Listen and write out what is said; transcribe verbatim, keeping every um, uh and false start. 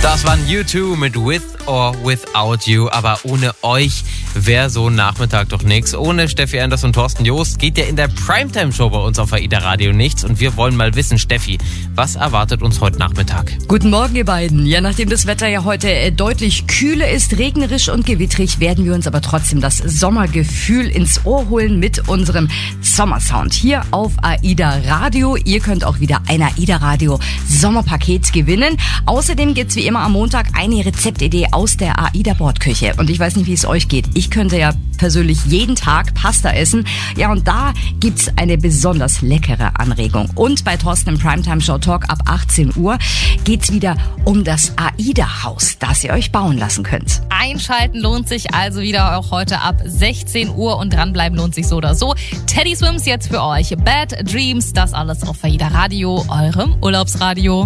Das waren U zwei mit With or Without You, aber ohne euch wäre so ein Nachmittag doch nichts. Ohne Steffi Anders und Thorsten Joost geht ja in der Primetime-Show bei uns auf AIDA Radio nichts. Und wir wollen mal wissen, Steffi, was erwartet uns heute Nachmittag? Guten Morgen, ihr beiden. Ja, nachdem das Wetter ja heute äh, deutlich kühler ist, regnerisch und gewittrig, werden wir uns aber trotzdem das Sommergefühl ins Ohr holen mit unserem Sommersound hier auf AIDA Radio. Ihr könnt auch wieder ein AIDA Radio Sommerpaket gewinnen. Außerdem gibt's wie immer am Montag eine Rezeptidee aus der AIDA Bordküche. Und ich weiß nicht, wie es euch geht. Ich könnte ja persönlich jeden Tag Pasta essen. Ja, und da gibt's eine besonders leckere Anregung. Und bei Thorsten im Primetime Show Talk ab achtzehn Uhr geht's wieder um das AIDA-Haus, das ihr euch bauen lassen könnt. Einschalten lohnt sich also wieder auch heute ab sechzehn Uhr und dranbleiben lohnt sich so oder so. Teddy Swims jetzt für euch. Bad Dreams, das alles auf AIDA Radio, eurem Urlaubsradio.